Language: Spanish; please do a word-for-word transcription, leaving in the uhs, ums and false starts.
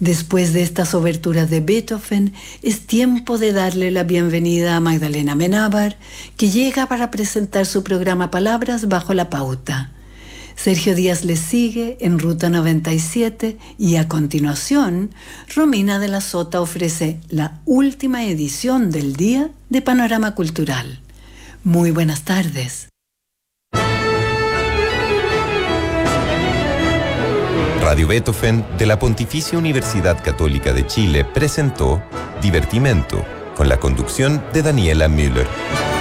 Después de estas oberturas de Beethoven, es tiempo de darle la bienvenida a Magdalena Amenábar, que llega para presentar su programa Palabras bajo la pauta. Sergio Díaz le sigue en Ruta noventa y siete y a continuación, Romina de la Sota ofrece la última edición del día de Panorama Cultural. Muy buenas tardes. Radio Beethoven de la Pontificia Universidad Católica de Chile presentó Divertimento, con la conducción de Daniela Müller.